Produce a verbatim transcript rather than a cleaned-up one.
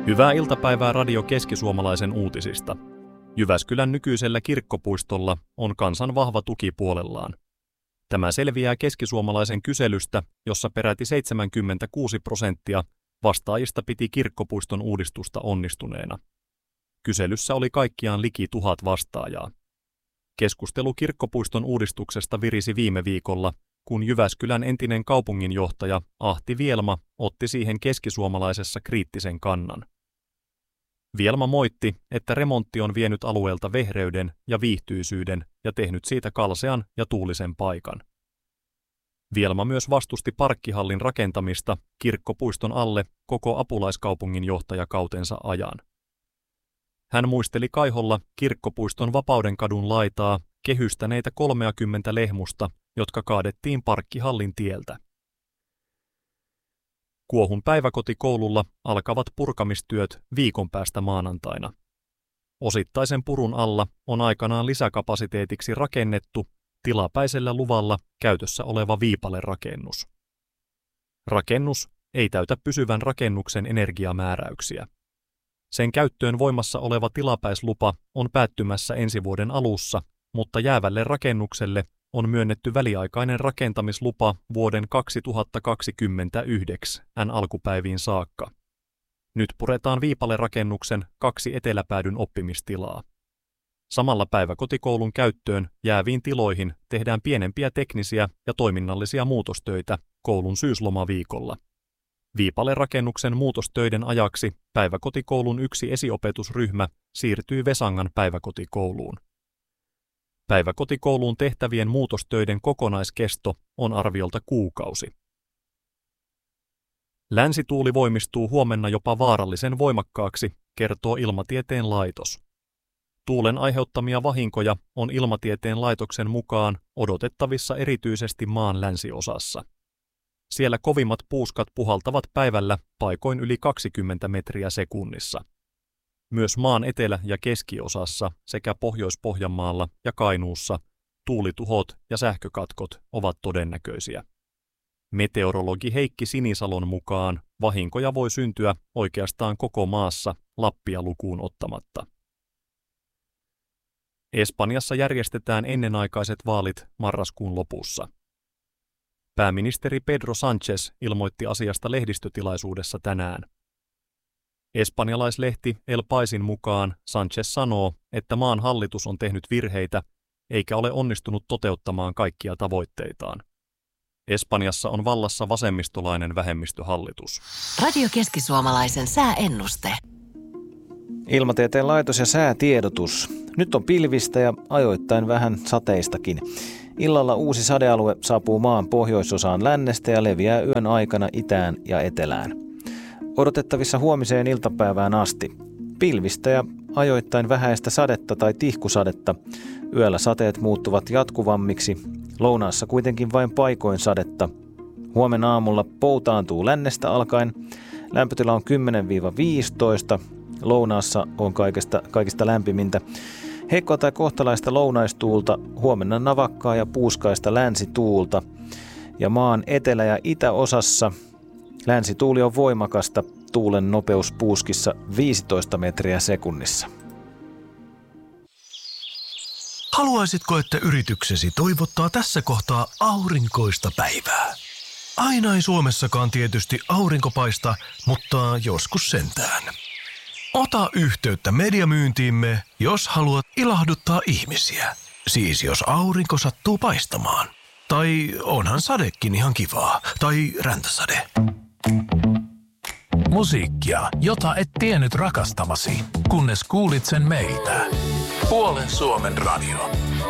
Hyvää iltapäivää Radio Keski-Suomalaisen uutisista. Jyväskylän nykyisellä kirkkopuistolla on kansan vahva tuki puolellaan. Tämä selviää Keski-Suomalaisen kyselystä, jossa peräti seitsemänkymmentäkuusi prosenttia vastaajista piti kirkkopuiston uudistusta onnistuneena. Kyselyssä oli kaikkiaan liki tuhat vastaajaa. Keskustelu kirkkopuiston uudistuksesta virisi viime viikolla, kun Jyväskylän entinen kaupunginjohtaja Ahti Vielma otti siihen keskisuomalaisessa kriittisen kannan. Vielma moitti, että remontti on vienyt alueelta vehreyden ja viihtyisyyden ja tehnyt siitä kalsean ja tuulisen paikan. Vielma myös vastusti parkkihallin rakentamista kirkkopuiston alle koko apulaiskaupunginjohtajakautensa ajan. Hän muisteli kaiholla kirkkopuiston Vapaudenkadun laitaa kehystäneitä kolmekymmentä lehmusta, jotka kaadettiin parkkihallin tieltä. Kuohun päiväkotikoululla alkavat purkamistyöt viikon päästä maanantaina. Osittaisen purun alla on aikanaan lisäkapasiteetiksi rakennettu tilapäisellä luvalla käytössä oleva viipalerakennus. Rakennus ei täytä pysyvän rakennuksen energiamääräyksiä. Sen käyttöön voimassa oleva tilapäislupa on päättymässä ensi vuoden alussa, mutta jäävälle rakennukselle on myönnetty väliaikainen rakentamislupa vuoden kaksituhattakaksikymmentäyhdeksän alkupäiviin saakka. Nyt puretaan viipalerakennuksen kaksi eteläpäädyn oppimistilaa. Samalla päiväkotikoulun käyttöön jääviin tiloihin tehdään pienempiä teknisiä ja toiminnallisia muutostöitä koulun syyslomaviikolla. Viipalerakennuksen muutostöiden ajaksi päiväkotikoulun yksi esiopetusryhmä siirtyy Vesangan päiväkotikouluun. Päiväkotikouluun tehtävien muutostöiden kokonaiskesto on arviolta kuukausi. Länsituuli voimistuu huomenna jopa vaarallisen voimakkaaksi, kertoo Ilmatieteen laitos. Tuulen aiheuttamia vahinkoja on Ilmatieteen laitoksen mukaan odotettavissa erityisesti maan länsiosassa. Siellä kovimmat puuskat puhaltavat päivällä paikoin yli kaksikymmentä metriä sekunnissa. Myös maan etelä- ja keskiosassa sekä Pohjois-Pohjanmaalla ja Kainuussa tuulituhot ja sähkökatkot ovat todennäköisiä. Meteorologi Heikki Sinisalon mukaan vahinkoja voi syntyä oikeastaan koko maassa Lappia lukuun ottamatta. Espanjassa järjestetään ennenaikaiset vaalit marraskuun lopussa. Pääministeri Pedro Sánchez ilmoitti asiasta lehdistötilaisuudessa tänään. Espanjalaislehti El Paisin mukaan Sánchez sanoo, että maan hallitus on tehnyt virheitä eikä ole onnistunut toteuttamaan kaikkia tavoitteitaan. Espanjassa on vallassa vasemmistolainen vähemmistöhallitus. Radio Keski-Suomalaisen sääennuste. Ilmatieteen laitos ja säätiedotus. Nyt on pilvistä ja ajoittain vähän sateistakin. Illalla uusi sadealue saapuu maan pohjoisosaan lännestä ja leviää yön aikana itään ja etelään. Odotettavissa huomiseen iltapäivään asti. Pilvistä ja ajoittain vähäistä sadetta tai tihkusadetta. Yöllä sateet muuttuvat jatkuvammiksi. Lounaassa kuitenkin vain paikoin sadetta. Huomenna aamulla poutaantuu lännestä alkaen. Lämpötila on kymmenen viisitoista. Lounaassa on kaikista, kaikista lämpimintä. Heikkoa tai kohtalaista lounaistuulta, huomenna navakkaa ja puuskaista länsituulta. Ja maan etelä- ja itäosassa länsituuli on voimakasta, tuulen nopeus puuskissa viisitoista metriä sekunnissa. Haluaisitko, että yrityksesi toivottaa tässä kohtaa aurinkoista päivää? Aina ei Suomessakaan tietysti aurinko paista, mutta joskus sentään. Ota yhteyttä mediamyyntiimme, jos haluat ilahduttaa ihmisiä. Siis jos aurinko sattuu paistamaan. Tai onhan sadekin ihan kivaa. Tai räntäsade. Musiikkia, jota et tiennyt rakastavasi, kunnes kuulit sen meiltä. Puolen Suomen radio.